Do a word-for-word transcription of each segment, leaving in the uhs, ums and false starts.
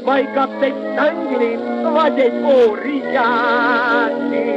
vagy kapsz egy tanglit, vagy egy óriási.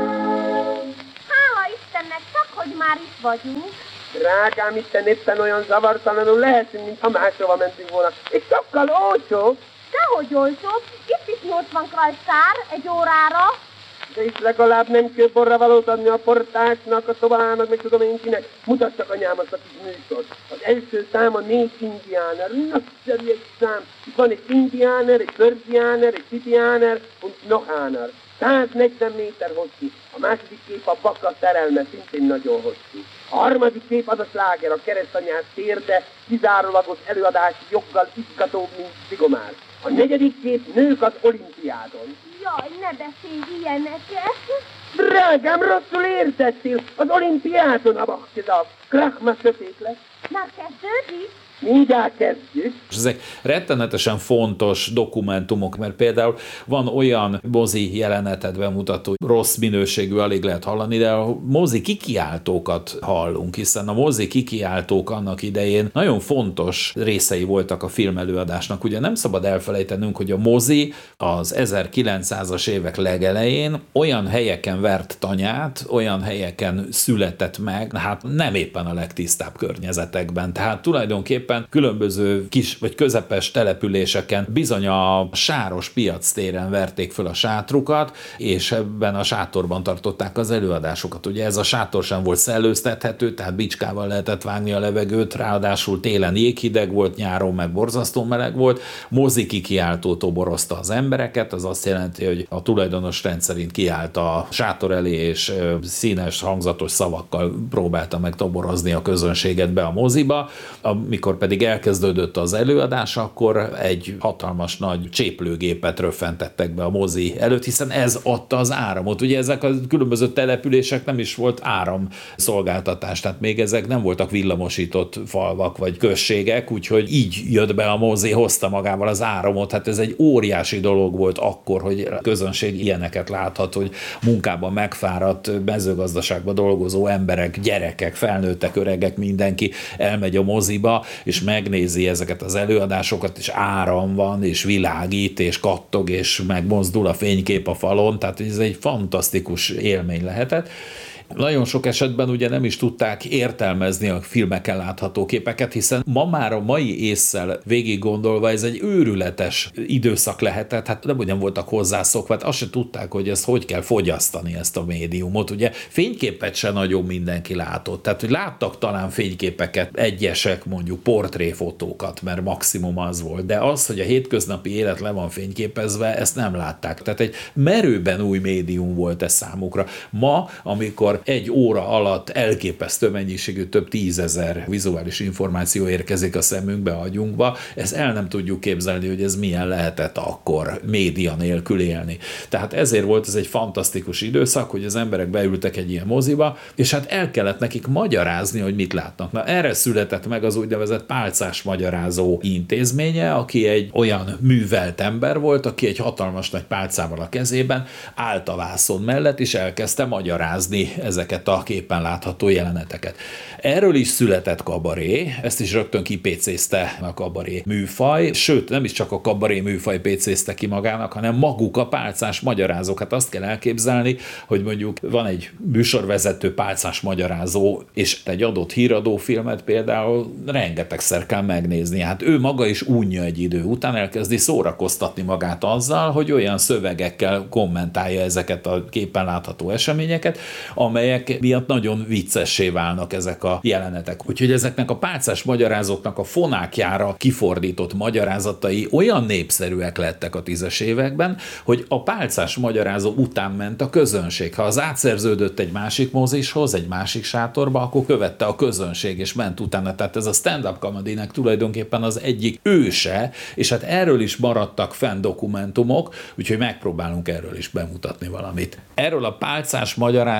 Hála Istennek, csak hogy már itt vagyunk. Drágám, Isten, éppen olyan zavartalanul lehetünk, mintha máshova mentünk volna. És sokkal olcsó. Dehogy olcsó, itt is nyolcvan krajcár egy órára. De is legalább nem kell borra valót adni a portásnak, a szobának, meg tudom én kinek. Mutasd csak anyám azt a kis műsort. Az első szám a négy indiáner. Nagyszerű egy szám. Itt van egy indiáner, egy persiáner, egy titiáner, und noch einer. száznegyven méter hosszú. A második kép a baka szerelme, szintén nagyon hosszú. A harmadik kép az a sláger, a keresztanyás térde, kizárólagos előadási joggal izgatóbb, mint Szigomár. A negyedik kép nők az olimpiádon. Jaj, ne beszélj ilyeneket! Drágám, rosszul értettél! Az olimpiádon a baktiza, a krachma sötét lesz. Már kezdődik? Mindjárt kezdjük. Ezek rettenetesen fontos dokumentumok, mert például van olyan mozi jelenetet bemutató, rossz minőségű, alig lehet hallani, de a mozi kikiáltókat hallunk, hiszen a mozi kikiáltók annak idején nagyon fontos részei voltak a filmelőadásnak. Ugye nem szabad elfelejtenünk, hogy a mozi az ezerkilencszázas évek legelején olyan helyeken vert tanyát, olyan helyeken született meg, hát nem éppen a legtisztább környezetekben. Tehát tulajdonképpen különböző kis vagy közepes településeken bizony a sáros piac téren verték föl a sátrukat, és ebben a sátorban tartották az előadásokat. Ugye ez a sátor sem volt szellőztethető, tehát bicskával lehetett vágni a levegőt, ráadásul télen jéghideg volt, nyáron meg borzasztó meleg volt, mozi kikiáltó toborozta az embereket, az azt jelenti, hogy a tulajdonos rendszerint kiállt a sátor elé, és színes, hangzatos szavakkal próbálta meg toborozni a közönséget be a moziba. Amikor pedig elkezdődött az előadás, akkor egy hatalmas nagy cséplőgépet röffentettek be a mozi előtt, hiszen ez adta az áramot. Ugye ezek a különböző települések nem is volt áramszolgáltatás, tehát még ezek nem voltak villamosított falvak vagy községek, úgyhogy így jött be a mozi, hozta magával az áramot. Hát ez egy óriási dolog volt akkor, hogy a közönség ilyeneket láthat, hogy munkában megfáradt, mezőgazdaságban dolgozó emberek, gyerekek, felnőttek, öregek, mindenki elmegy a moziba, és megnézi ezeket az előadásokat, és áram van, és világít, és kattog, és megmozdul a fénykép a falon, tehát ez egy fantasztikus élmény lehetett. Nagyon sok esetben ugye nem is tudták értelmezni a filmeken látható képeket, hiszen ma már a mai ésszel végig gondolva ez egy őrületes időszak lehetett, hát nem ugyan voltak hozzászokva, hát azt se tudták, hogy ezt hogy kell fogyasztani, ezt a médiumot. Ugye fényképet se nagyon mindenki látott, tehát hogy láttak talán fényképeket, egyesek mondjuk portréfotókat, mert maximum az volt, de az, hogy a hétköznapi élet le van fényképezve, ezt nem látták. Tehát egy merőben új médium volt ez számukra. Ma, amikor egy óra alatt elképesztő mennyiségű, több tízezer vizuális információ érkezik a szemünkbe, agyunkba, ezt el nem tudjuk képzelni, hogy ez milyen lehetett akkor média nélkül élni. Tehát ezért volt ez egy fantasztikus időszak, hogy az emberek beültek egy ilyen moziba, és hát el kellett nekik magyarázni, hogy mit látnak. Na erre született meg az úgynevezett pálcás magyarázó intézménye, aki egy olyan művelt ember volt, aki egy hatalmas nagy pálcával a kezében állt a vászon mellett, és elkezdte magyarázni ezeket a képen látható jeleneteket. Erről is született kabaré, ezt is rögtön kipécézte a kabaré műfaj, sőt, nem is csak a kabaré műfaj pécézte ki magának, hanem maguk a pálcás magyarázók. Hát azt kell elképzelni, hogy mondjuk van egy műsorvezető pálcás magyarázó, és egy adott híradófilmet például rengetegszer kell megnézni. Hát ő maga is unja egy idő után, elkezdi szórakoztatni magát azzal, hogy olyan szövegekkel kommentálja ezeket a képen látható eseményeket, amelyek miatt nagyon viccessé válnak ezek a jelenetek. Úgyhogy ezeknek a pálcás magyarázóknak a fonákjára kifordított magyarázatai olyan népszerűek lettek a tízes években, hogy a pálcás magyarázó után ment a közönség. Ha az átszerződött egy másik mozishoz, egy másik sátorba, akkor követte a közönség, és ment utána. Tehát ez a stand-up comedynek tulajdonképpen az egyik őse, és hát erről is maradtak fenn dokumentumok, úgyhogy megpróbálunk erről is bemutatni valamit. Erről a pálcás magyarázóról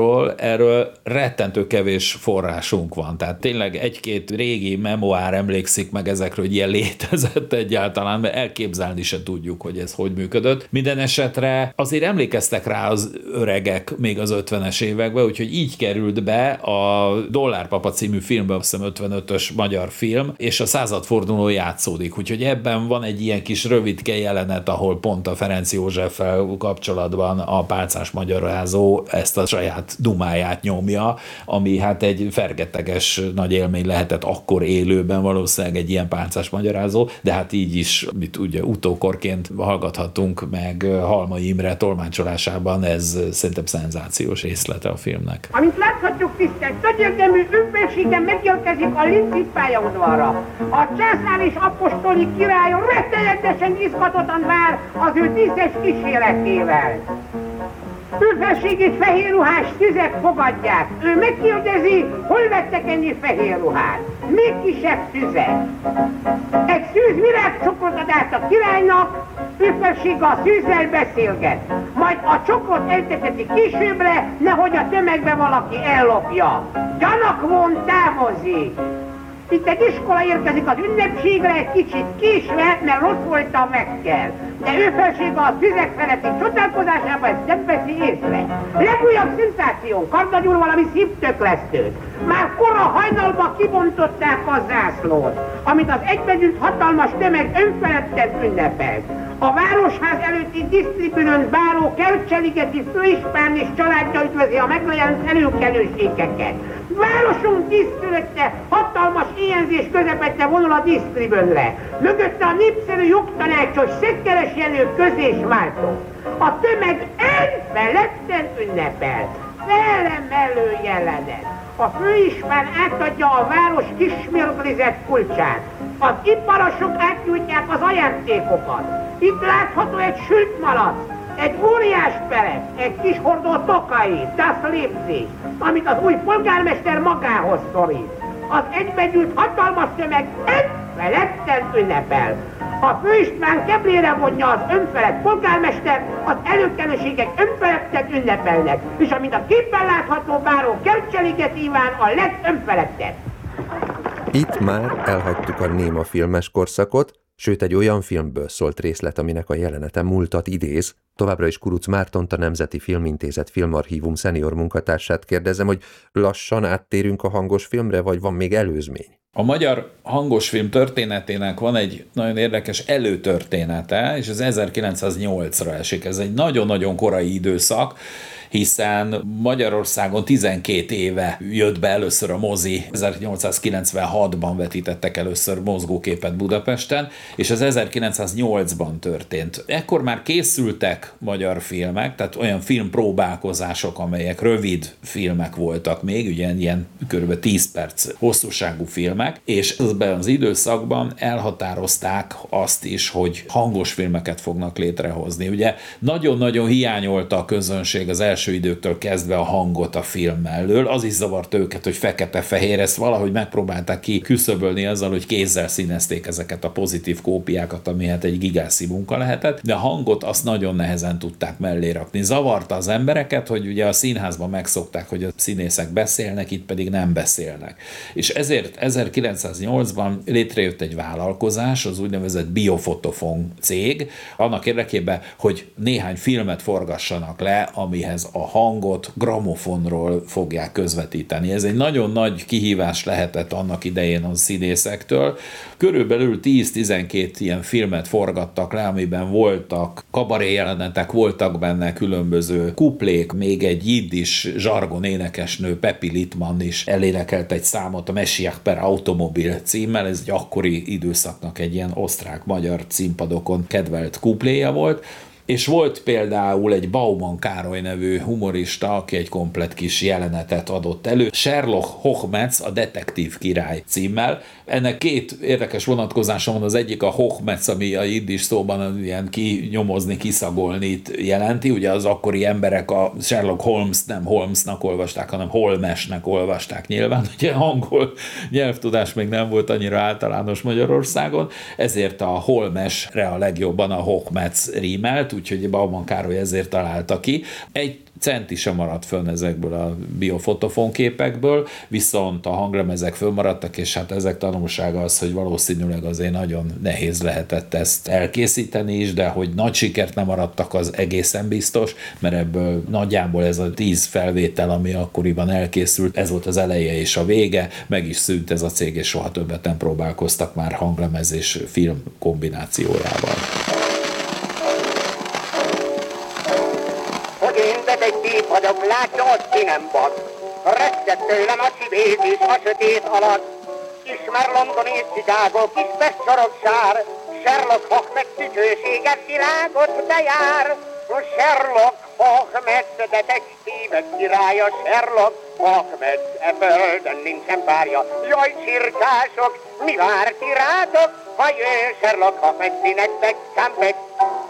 századfordulóról, erről rettentő kevés forrásunk van. Tehát tényleg egy-két régi memoár emlékszik meg ezekről, hogy ilyen létezett egyáltalán, mert elképzelni se tudjuk, hogy ez hogy működött. Minden esetre azért emlékeztek rá az öregek még az ötvenes években, úgyhogy így került be a Dollárpapa című filmbe, azt hiszem ötvenötös magyar film, és a századforduló játszódik. Úgyhogy ebben van egy ilyen kis rövidke jelenet, ahol pont a Ferenc Józseffel kapcsolatban a pálcás magyarázó ezt a saját dumáját nyomja, ami hát egy fergeteges nagy élmény lehetett akkor élőben valószínűleg egy ilyen pálcás magyarázó, de hát így is, mit ugye utókorként hallgathatunk meg Halmai Imre tolmácsolásában, ez szerintem szenzációs részlete a filmnek. Amint láthatjuk, tisztelt, nagyérdemű önfélségen megérkezik a Linci pályaudvarra. A császár és apostoli király rettenetesen izgatottan vár az ő díszes kíséretével. Őfelségét fehér ruhás tüzek fogadják. Ő megkérdezi, hol vettek ennyi fehér ruhát. Még kisebb tüzek. Egy szűz virágcsokrot ad át a királynak, őfelsége a szűzzel beszélget. Majd a csokrot elteteti későbbre, nehogy a tömegbe valaki ellopja. Gyanakvón távozik. Itt egy iskola érkezik az ünnepségre, egy kicsit késve, mert rossz volt a megkel. De ő felsége a tüzek feletti csodálkozásában ezt nem veszi észre. Legújabb szenzáció, Karda Gyula valami szívtöklesztőt. Már kora hajnalba kibontották a zászlót, amit az egybegyűlt hatalmas tömeg önfeledten ünnepelt. A Városház előtti disztribünön báró Kercseligeti főispán és családja üdvözi a megjelent előkelőségeket. Városunk díszkörötte hatalmas éjjelzés közepette vonul a disztribünre. Mögötte a népszerű jogtanácsos Szekkeres Jenő közésváltó. A tömeg elfeledten ünnepel. Felemelő jelenet. A főispán átadja a város kismérglizett kulcsát. Az iparosok átnyújtják az ajándékokat. Itt látható egy sült malac, egy óriás perec, egy kis hordó tokai, das Lipzig, amit az új polgármester magához szorít. Az egybegyűlt hatalmas tömeg önfeledten ünnepel. A főispán keblére vonja az önfelett polgármester, az előkelőségek önfeledten ünnepelnek, és amint a képen látható báró Kercseliget Iván a legönfelettebb. Itt már elhagytuk a néma filmes korszakot, sőt egy olyan filmből szólt részlet, aminek a jelenete múltat idéz. Továbbra is Kuruc Mártont, a Nemzeti Filmintézet Filmarchívum szenior munkatársát kérdezem, hogy lassan áttérünk a hangos filmre, vagy van még előzmény? A magyar hangosfilm történetének van egy nagyon érdekes előtörténete, és ez ezerkilencszáznyolcra esik. Ez egy nagyon-nagyon korai időszak, hiszen Magyarországon tizenkét éve jött be először a mozi. ezernyolcszázkilencvenhatban vetítettek először mozgóképet Budapesten, és az ezerkilencszáznyolcban történt. Ekkor már készültek magyar filmek, tehát olyan filmpróbálkozások, amelyek rövid filmek voltak még, ugye ilyen kb. tíz perc hosszúságú filmek, és ebben az időszakban elhatározták azt is, hogy hangos filmeket fognak létrehozni. Ugye nagyon-nagyon hiányolta a közönség az első első időktől kezdve a hangot a film mellől. Az is zavart őket, hogy fekete-fehér, ezt valahogy megpróbálták ki küszöbölni azzal, hogy kézzel színezték ezeket a pozitív kópiákat, ami hát egy gigászi munka lehetett, de a hangot azt nagyon nehezen tudták mellé rakni. Zavarta az embereket, hogy ugye a színházban megszokták, hogy a színészek beszélnek, itt pedig nem beszélnek. És ezért ezerkilencszáznyolcban létrejött egy vállalkozás, az úgynevezett Biofotofon cég, annak érdekében, hogy néhány filmet forgassanak le, amihez a hangot gramofonról fogják közvetíteni. Ez egy nagyon nagy kihívás lehetett annak idején a színészektől. Körülbelül tíz-tizenkét ilyen filmet forgattak le, amiben voltak kabaré jelenetek, voltak benne különböző kuplék, még egy jiddis zsargon énekesnő, Pepi Littmann is elénekelt egy számot, a Messiach per Automobil címmel, ez egy akkori időszaknak egy ilyen osztrák-magyar színpadokon kedvelt kupléja volt. És volt például egy Bauman Károly nevű humorista, aki egy komplett kis jelenetet adott elő, Sherlock Hochmetz, a detektív király címmel. Ennek két érdekes vonatkozása van, az egyik a Hochmetz, ami a jiddis szóban ilyen kinyomozni, kiszagolni jelenti. Ugye az akkori emberek a Sherlock Holmes nem Holmesnak olvasták, hanem Holmesnek olvasták nyilván. Ugye angol nyelvtudás még nem volt annyira általános Magyarországon, ezért a Holmesre a legjobban a Hochmetz rímelt, úgyhogy Bauman Károly ezért találta ki. Egy centi sem maradt fönn ezekből a biofotofon képekből, viszont a hanglemezek fönnmaradtak, és hát ezek tanulsága az, hogy valószínűleg azért nagyon nehéz lehetett ezt elkészíteni is, de hogy nagy sikert nem maradtak, az egészen biztos, mert ebből nagyjából ez a tíz felvétel, ami akkoriban elkészült, ez volt az eleje és a vége, meg is szűnt ez a cég, és soha többet nem próbálkoztak már hanglemez és film kombinációjával. Detektív vagyok, látja, az ki nem vad. Retteg tőlem a sibét és a sötét alatt. Ismer London és Chicago, kis Pest-soroksár. Sherlock Holmes tücsőséges világot bejár. Sherlock Holmes detektívek királya, Sherlock Holmes e földön nincsen párja. Jaj, csirkások, mi vár ti rátok, ha jön Sherlock Holmes ti nektek comeback.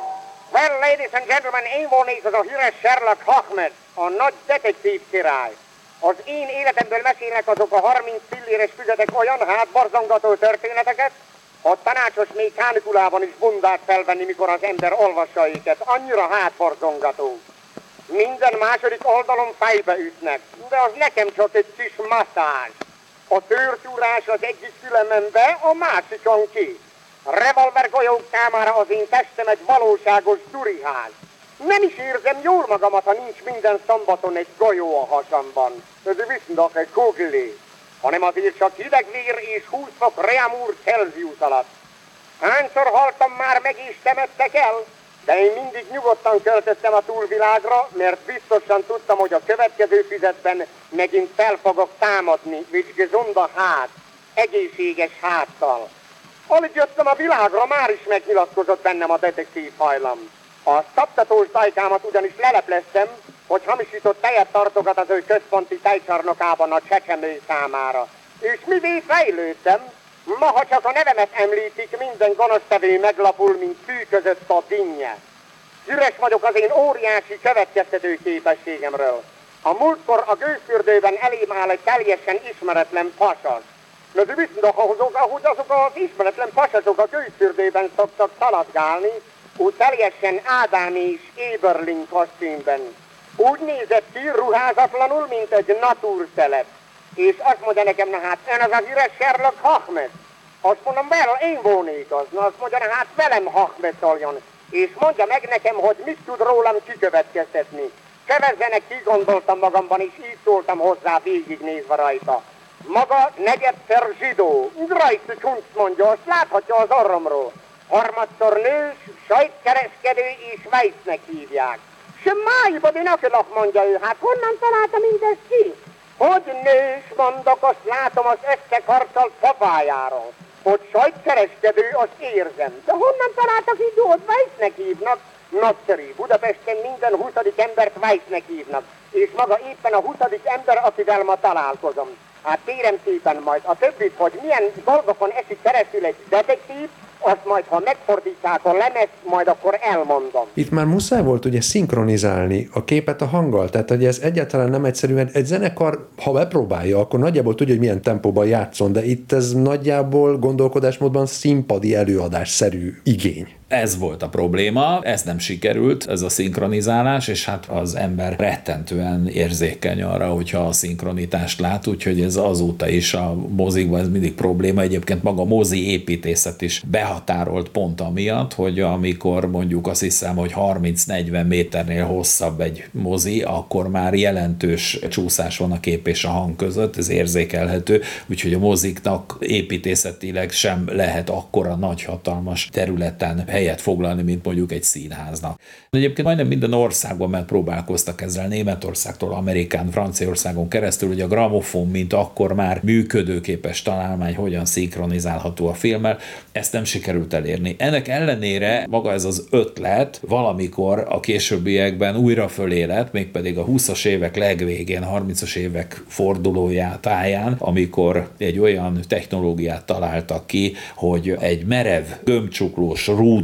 Well, ladies and gentlemen, én volnék az a híres Sherlock Holmes, a nagy detektív király. Az én életemből mesélnek azok a harminc pilléres füzetek olyan hátborzongató történeteket, a tanácsos még kánikulában is bundát felvenni, mikor az ember olvassa őket. Annyira hátborzongató. Minden második oldalon fejbe ütnek, de az nekem csak egy kis masszázs. A tőrtúrás az egyik fülemembe, a másikon ki. Revolver golyók számára az én testem egy valóságos duriház. Nem is érzem jól magamat, ha nincs minden szombaton egy golyó a hasamban. Ez viszont egy kógilé. Hanem azért csak hideg vér és húsz fok Reaumur Celsius alatt. Hányszor haltam már meg és temettek el? De én mindig nyugodtan költöztem a túlvilágra, mert biztosan tudtam, hogy a következő füzetben megint fel fogok támadni, which gesund a hát, egészséges háttal. Alig jöttem a világra, már is megnyilatkozott bennem a detektív hajlam. A szaptatós dajkámat ugyanis lelepleztem, hogy hamisított tejet tartogat az ő központi tejcsarnokában a csecsemő számára. És mivé fejlődtem, ma ha csak a nevemet említik, minden gonosztevő meglapul, mint fű között a dinnye. Üres vagyok az én óriási következtető képességemről. A múltkor a gőzfürdőben elém áll egy teljesen ismeretlen pasas. De viszont ahogy azok az ismeretlen pasasok a gőzfürdőben szoktak szaladgálni, úgy teljesen Ádámi és Éberling kosztümben. Úgy nézett ki ruházatlanul, mint egy natúrtelep. És azt mondja nekem, na hát ön az az üres Sherlock Holmes. Azt mondom, well, én volnék az. Na azt mondja, na hát velem Holmes szóljon. És mondja meg nekem, hogy mit tud rólam kikövetkeztetni. Kevezzenek, kigondoltam magamban, és így szóltam hozzá, végignézve rajta. Maga negyedszer zsidó, Grajci Kunst mondja, azt láthatja az orromról. Harmadszor nős, sajtkereskedő és Weissnek hívják. Se májba binakelak, mondja ő, hát honnan találta mindezt ki? Hogy nős, mondok, azt látom az összekarcalt papájáról. Hogy sajtkereskedő, azt érzem. De honnan találtak időt? Weissnek hívnak. Nagyszerű, Budapesten minden huszadik embert Weissnek hívnak. És maga éppen a huszadik ember, akivel ma találkozom. Hát kérem szépen majd a többit, hogy milyen dolgokon esik keresztül egy detektív, azt majd, ha megfordítják a lemezt, majd akkor elmondom. Itt már muszáj volt ugye szinkronizálni a képet a hanggal, tehát hogy ez egyáltalán nem egyszerűen, egy zenekar, ha bepróbálja, akkor nagyjából tudja, hogy milyen tempóban játszon, de itt ez nagyjából gondolkodásmódban színpadi előadásszerű igény. Ez volt a probléma, ez nem sikerült, ez a szinkronizálás, és hát az ember rettentően érzékeny arra, hogyha a szinkronitást lát, úgyhogy ez azóta is a mozikban ez mindig probléma. Egyébként maga a mozi építészet is behatárolt pont amiatt, hogy amikor mondjuk azt hiszem, hogy harminc-negyven méternél hosszabb egy mozi, akkor már jelentős csúszás van a kép és a hang között, ez érzékelhető, úgyhogy a moziknak építészetileg sem lehet akkora nagy hatalmas területen helyet foglalni, mint mondjuk egy színháznak. Egyébként majdnem minden országban megpróbálkoztak ezzel, Németországtól, Amerikán, Franciaországon keresztül, hogy a gramofon, mint akkor már működőképes találmány, hogyan szinkronizálható a filmmel, ezt nem sikerült elérni. Ennek ellenére maga ez az ötlet valamikor a későbbiekben újra fölélet, mégpedig a húszas évek legvégén, harmincas évek fordulóját táján, amikor egy olyan technológiát találtak ki, hogy egy merev, gömbcsuklós rúd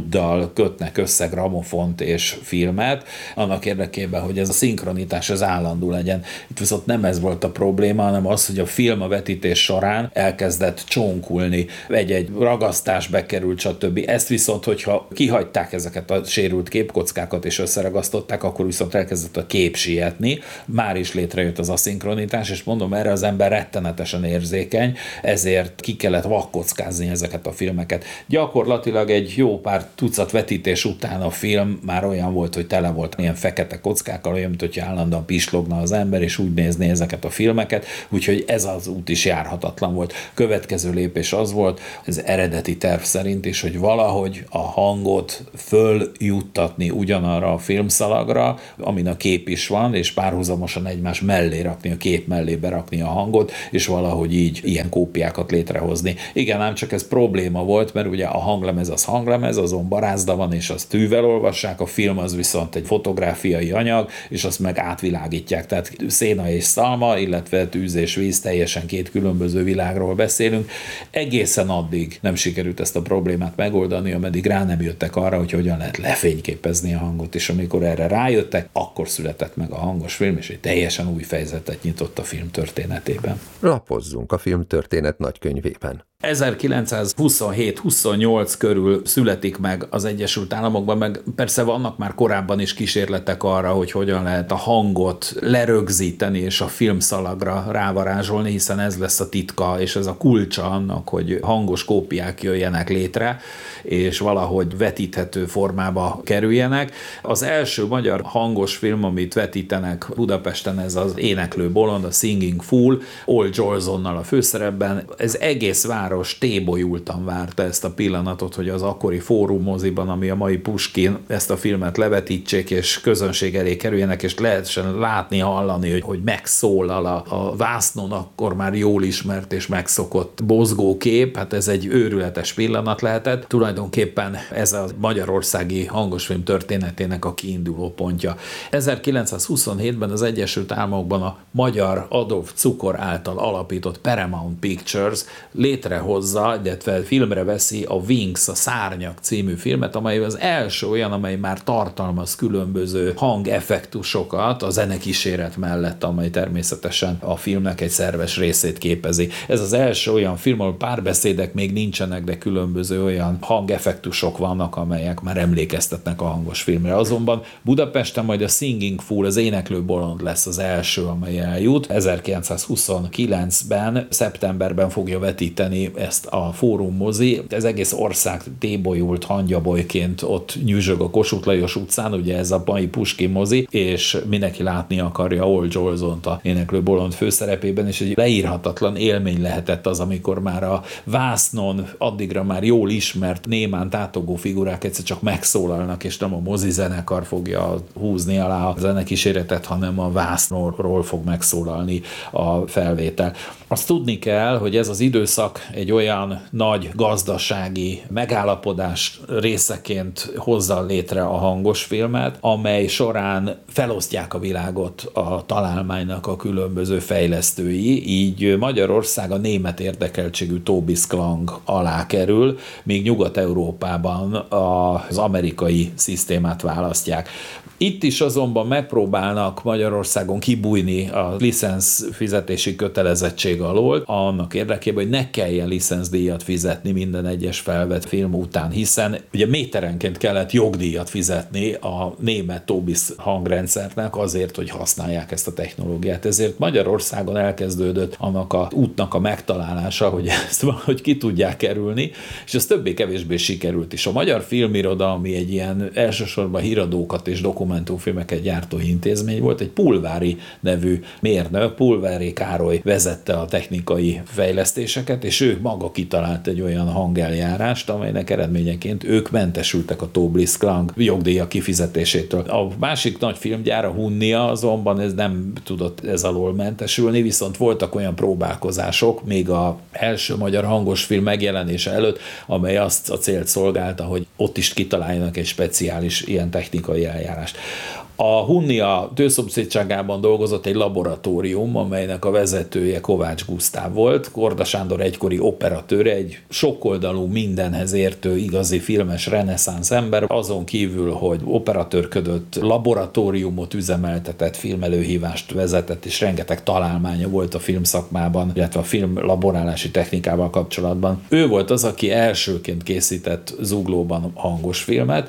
luddal kötnek össze gramofont és filmet, annak érdekében, hogy ez a szinkronitás az állandó legyen. Itt viszont nem ez volt a probléma, hanem az, hogy a film a vetítés során elkezdett csonkulni, egy-egy ragasztás bekerült, stb. Ezt viszont, hogyha kihagyták ezeket a sérült képkockákat és összeragasztották, akkor viszont elkezdett a kép sietni. Már is létrejött az aszinkronitás, és mondom, erre az ember rettenetesen érzékeny, ezért ki kellett vakkockázni ezeket a filmeket. Gyakorlatilag egy jó pár tucat vetítés után a film már olyan volt, hogy tele volt ilyen fekete kockákkal, olyan, mint hogy állandóan pislogna az ember, és úgy nézné ezeket a filmeket, úgyhogy ez az út is járhatatlan volt. Következő lépés az volt, az eredeti terv szerint is, hogy valahogy a hangot följuttatni ugyanarra a filmszalagra, amin a kép is van, és párhuzamosan egymás mellé rakni, a kép mellé berakni a hangot, és valahogy így ilyen kópiákat létrehozni. Igen, ám csak ez probléma volt, mert ugye a hanglemez az hanglemez, azon barázda van, és azt tűvel olvassák, a film az viszont egy fotográfiai anyag, és azt meg átvilágítják. Tehát széna és szalma, illetve tűz és víz, teljesen két különböző világról beszélünk. Egészen addig nem sikerült ezt a problémát megoldani, ameddig rá nem jöttek arra, hogy hogyan lehet lefényképezni a hangot, és amikor erre rájöttek, akkor született meg a hangos film, és egy teljesen új fejezetet nyitott a film történetében. Lapozzunk a film történet nagykönyvében. ezerkilencszázhuszonhét huszonnyolc körül születik meg az Egyesült Államokban, meg persze vannak már korábban is kísérletek arra, hogy hogyan lehet a hangot lerögzíteni és a filmszalagra rávarázsolni, hiszen ez lesz a titka, és ez a kulcsa annak, hogy hangos kópiák jöjjenek létre, és valahogy vetíthető formába kerüljenek. Az első magyar hangos film, amit vetítenek Budapesten, ez az Éneklő bolond, a Singing Fool, Al Jolsonnal a főszerepben. Ez egész város tébolyultan várta ezt a pillanatot, hogy az akkori Fórum moziban, ami a mai Puskin, ezt a filmet levetítsék, és közönség elé kerüljenek, és lehessen látni, hallani, hogy, hogy megszólal a, a vásznon akkor már jól ismert és megszokott mozgókép. Hát ez egy őrületes pillanat lehetett. Tulajdonképpen ez a magyarországi hangosfilm történetének a kiinduló pontja. ezerkilencszázhuszonhétben az Egyesült Államokban a magyar Adolf Cukor által alapított Paramount Pictures létrehozza, illetve filmre veszi a Wings, a Szárnyak című filmet, amely az első olyan, amely már tartalmaz különböző hangeffektusokat a zenekíséret mellett, amely természetesen a filmnek egy szerves részét képezi. Ez az első olyan film, ahol párbeszédek még nincsenek, de különböző olyan hangeffektusok vannak, amelyek már emlékeztetnek a hangos filmre. Azonban Budapesten majd a Singing Fool, az Éneklő bolond lesz az első, amely eljut. ezerkilencszázhuszonkilencben, szeptemberben fogja vetíteni ezt a Fórum mozi. Ez egész ország tébolyult hangyabolyként ott nyüzsög a Kossuth Lajos utcán, ugye ez a mai Puskin mozi, és mindenki látni akarja Al Jolsont a Éneklő bolond főszerepében, és egy leírhatatlan élmény lehetett az, amikor már a vásznon addigra már jól ismert némán tátogó figurák egyszer csak megszólalnak, és nem a mozi zenekar fogja húzni alá a zenekíséretet, hanem a vásznról fog megszólalni a felvétel. Azt tudni kell, hogy ez az időszak egy olyan nagy gazdasági megállapodás részeként hozza létre a hangos filmet, amely során felosztják a világot a találmánynak a különböző fejlesztői, így Magyarország a német érdekeltségű Tobis Klang alá kerül, míg Nyugat-Európában az amerikai szisztémát választják. Itt is azonban megpróbálnak Magyarországon kibújni a licensz fizetési kötelezettség alól, annak érdekében, hogy ne kelljen licenszdíjat fizetni minden egyes felvett film után, hiszen ugye méterenként kellett jogdíjat fizetni a német Tobis hangrendszernek azért, hogy használják ezt a technológiát. Ezért Magyarországon elkezdődött annak a útnak a megtalálása, hogy ezt valahogy ki tudják kerülni, és ez többé-kevésbé sikerült is. A magyar filmiroda, ami egy ilyen elsősorban híradókat és dokumentumfilmeket gyártó intézmény volt, egy Pulvári nevű mérnök, Pulvári Károly vezette a technikai fejlesztéseket, és ő maga kitalált egy olyan hangeljárást, amelynek eredményeként ők mentesültek a Tobis Klang jogdíja kifizetésétől. A másik nagy filmgyár, a Hunnia, azonban ez nem tudott ez alól mentesülni, viszont voltak olyan próbálkozások még az első magyar hangos film megjelenése előtt, amely azt a célt szolgálta, hogy ott is kitaláljanak egy speciális ilyen technikai eljárást. A Hunnia tőszomszédságában dolgozott egy laboratórium, amelynek a vezetője Kovács Gusztáv volt, Korda Sándor egykori operatőre, egy sokoldalú, mindenhez értő, igazi filmes reneszánsz ember, azon kívül, hogy operatőrködött, laboratóriumot üzemeltetett, filmelőhívást vezetett, és rengeteg találmánya volt a filmszakmában, illetve a filmlaborálási technikával kapcsolatban. Ő volt az, aki elsőként készített zuglóban hangos filmet.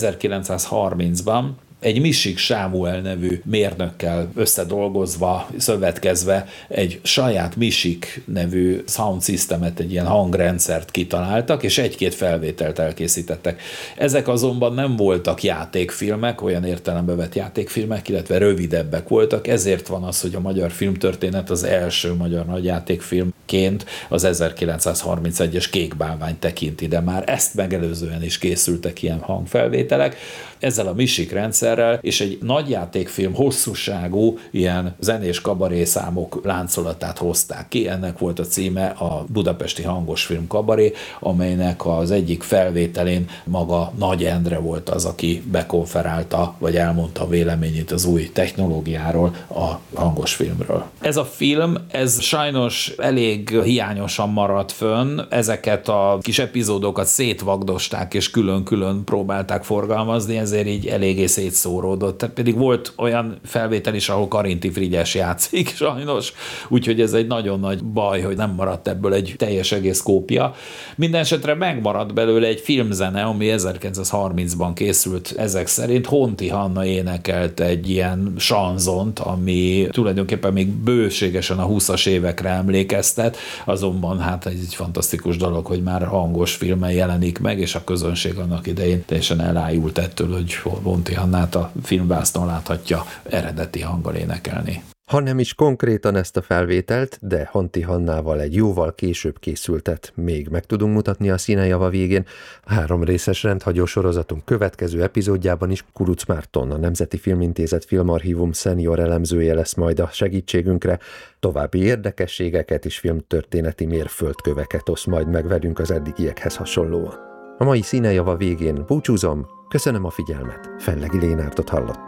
ezerkilencszázharmincban egy Misik Sámuel nevű mérnökkel összedolgozva, szövetkezve egy saját Misik nevű sound systemet, egy ilyen hangrendszert kitaláltak, és egy-két felvételt elkészítettek. Ezek azonban nem voltak játékfilmek, olyan értelembe vett játékfilmek, illetve rövidebbek voltak, ezért van az, hogy a magyar filmtörténet az első magyar nagyjátékfilmként az ezerkilencszázharmincegyes Kék bálvány tekinti, de már ezt megelőzően is készültek ilyen hangfelvételek. Ezzel a Misik rendszerrel és egy nagyjátékfilm hosszúságú ilyen zenés kabaré számok láncolatát hozták ki. Ennek volt a címe a Budapesti Hangosfilm Kabaré, amelynek az egyik felvételén maga Nagy Endre volt az, aki bekonferálta, vagy elmondta a véleményét az új technológiáról, a hangosfilmről. Ez a film, ez sajnos elég hiányosan maradt fönn, ezeket a kis epizódokat szétvagdosták és külön-külön próbálták forgalmazni, ezért így eléggé szétszóródott. Tehát pedig volt olyan felvétel is, ahol Karinti Frigyes játszik sajnos, úgyhogy ez egy nagyon nagy baj, hogy nem maradt ebből egy teljes egész kópia. Mindenesetre megmaradt belőle egy filmzene, ami ezerkilencszázharmincban készült, ezek szerint Honti Hanna énekelt egy ilyen sanzont, ami tulajdonképpen még bőségesen a húszas évekre emlékeztet, azonban hát ez egy fantasztikus dolog, hogy már hangos filmen jelenik meg, és a közönség annak idején teljesen elájult ettől, hogy Honti Hannát a filmvásznon láthatja eredeti hanggal énekelni. Ha nem is konkrétan ezt a felvételt, de Honti Hannával egy jóval később készültet még meg tudunk mutatni a Színejava végén. A három részes rendhagyó sorozatunk következő epizódjában is Kuruc Márton, a Nemzeti Filmintézet Filmarchívum szenior elemzője lesz majd a segítségünkre. További érdekességeket és filmtörténeti mérföldköveket oszt majd meg velünk az eddigiekhez hasonlóan. A mai Színejava végén búcsúzom, köszönöm a figyelmet, Fellegi Lénárdot hallott.